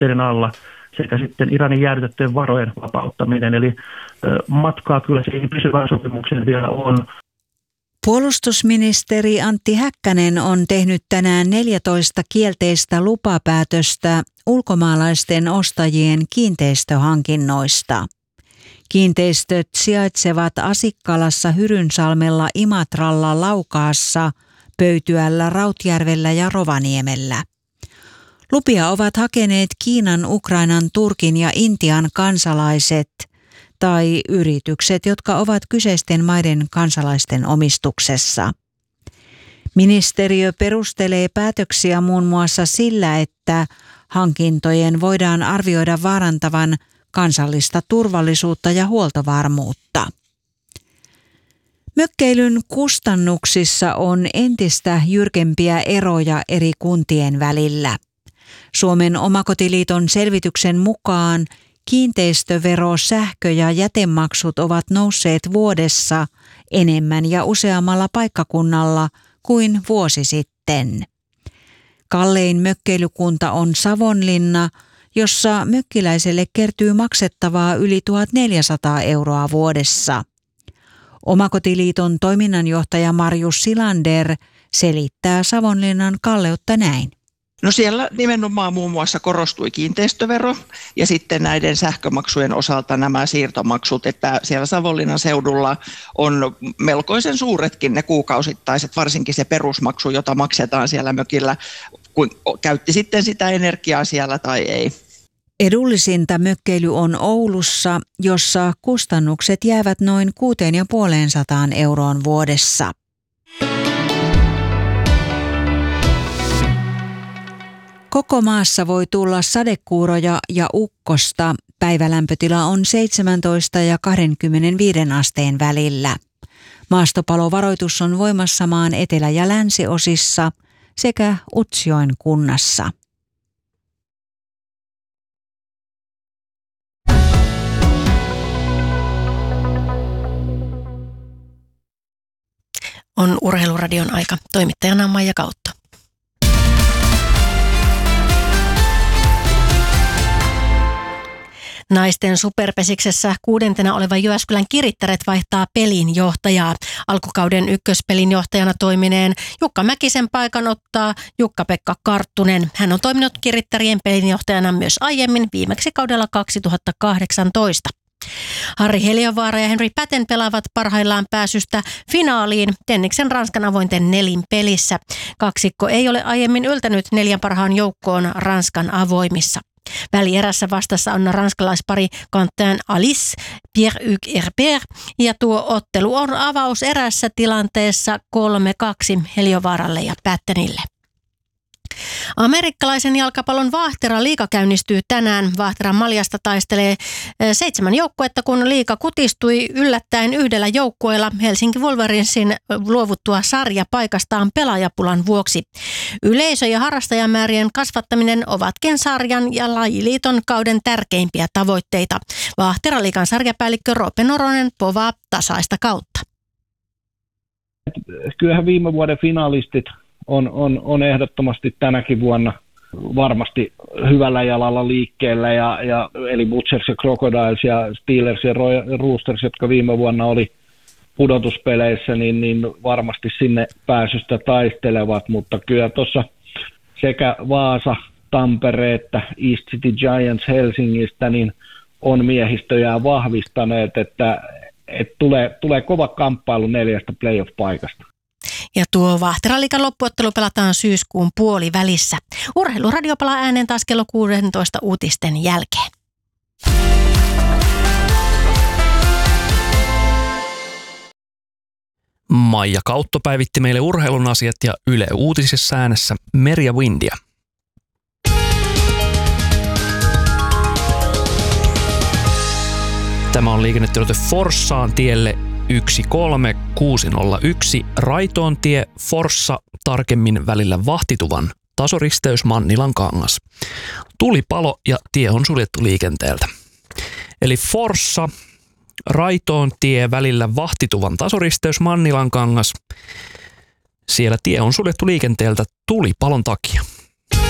pakotteiden alla sekä sitten Iranin jäädytettyjen varojen vapauttaminen. Eli matkaa kyllä siihen pysyvään sopimukseen vielä on. Puolustusministeri Antti Häkkänen on tehnyt tänään 14 kielteistä lupapäätöstä ulkomaalaisten ostajien kiinteistöhankinnoista. Kiinteistöt sijaitsevat Asikkalassa, Hyrynsalmella, Imatralla, Laukaassa, Pöytyällä, Rautjärvellä ja Rovaniemellä. Lupia ovat hakeneet Kiinan, Ukrainan, Turkin ja Intian kansalaiset tai yritykset, jotka ovat kyseisten maiden kansalaisten omistuksessa. Ministeriö perustelee päätöksiä muun muassa sillä, että hankintojen voidaan arvioida vaarantavan kansallista turvallisuutta ja huoltovarmuutta. Mökkeilyn kustannuksissa on entistä jyrkempiä eroja eri kuntien välillä. Suomen Omakotiliiton selvityksen mukaan kiinteistövero, sähkö- ja jätemaksut ovat nousseet vuodessa enemmän ja useammalla paikkakunnalla kuin vuosi sitten. Kallein mökkeilykunta on Savonlinna, jossa mökkiläiselle kertyy maksettavaa yli 1 400 euroa vuodessa. Omakotiliiton toiminnanjohtaja Marjus Silander selittää Savonlinnan kalleutta näin. No siellä nimenomaan muun muassa korostui kiinteistövero ja sitten näiden sähkömaksujen osalta nämä siirtomaksut, että siellä Savonlinnan seudulla on melkoisen suuretkin ne kuukausittaiset, varsinkin se perusmaksu, jota maksetaan siellä mökillä, kun käytti sitten sitä energiaa siellä tai ei. Edullisinta mökkeily on Oulussa, jossa kustannukset jäävät noin 650 euroon vuodessa. Koko maassa voi tulla sadekuuroja ja ukkosta. Päivälämpötila on 17 ja 25 asteen välillä. Maastopalovaroitus on voimassa maan etelä- ja länsiosissa sekä Utsjoen kunnassa. On Urheiluradion aika. Toimittajana Maija Kautto. Naisten superpesiksessä 6. oleva Jyväskylän Kirittäret vaihtaa pelinjohtajaa. Alkukauden ykköspelinjohtajana toimineen Jukka Mäkisen paikan ottaa Jukka-Pekka Karttunen. Hän on toiminut Kirittärien pelinjohtajana myös aiemmin, viimeksi kaudella 2018. Harri Heliövaara ja Henri Päten pelaavat parhaillaan pääsystä finaaliin Tenniksen Ranskan avointen nelinpelissä. Kaksikko ei ole aiemmin yltänyt 4 parhaan joukkoon Ranskan avoimissa. Välierässä vastassa on ranskalaispari Quentin Alice, Pierre-Hugues Herbert ja tuo ottelu on avaus erässä tilanteessa 3-2 Heliövaaralle ja Pättenille. Amerikkalaisen jalkapallon Vaahtera liiga käynnistyy tänään. Vaahteran maljasta taistelee 7 joukkuetta, kun liiga kutistui yllättäen yhdellä joukkueella Helsinki Wolverinsin luovuttua sarjapaikastaan pelaajapulan vuoksi. Yleisö- ja harrastajamäärien kasvattaminen ovatkin sarjan ja lajiliiton kauden tärkeimpiä tavoitteita. Vaahtera-liigan sarjapäällikkö Roope Noronen povaa tasaista kautta. Kyllähän viime vuoden finalistit on ehdottomasti tänäkin vuonna varmasti hyvällä jalalla liikkeellä, eli Butchers ja Crocodiles ja Steelers ja Roosters, jotka viime vuonna oli pudotuspeleissä, niin varmasti sinne pääsystä taistelevat, mutta kyllä tuossa sekä Vaasa, Tampere että East City Giants Helsingistä niin on miehistöjään vahvistaneet, että tulee kova kamppailu 4 playoff-paikasta. Ja tuo Vaahtera-liigan loppuottelu pelataan syyskuun puolivälissä. Urheiluradio palaa ääneen taas kello 16 uutisten jälkeen. Maija Kautto päivitti meille urheilun asiat ja Yle Uutisissa äänessä Merja Windia. Tämä on liikennetiedote Forssaan tielle 13601 Raitoontie Forssa, tarkemmin välillä Vahtituvan tasoristeys Mannilankangas. Tulipalo ja tie on suljettu liikenteeltä. Eli Forssa, Raitoontie välillä Vahtituvan tasoristeys Mannilankangas. Siellä tie on suljettu liikenteeltä tulipalon takia.